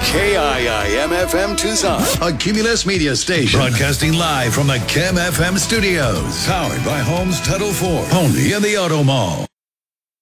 KIIM-FM Tucson, a Cumulus Media station. Broadcasting live from the KIM FM studios. Powered by Homes Title 4, only in the Auto Mall.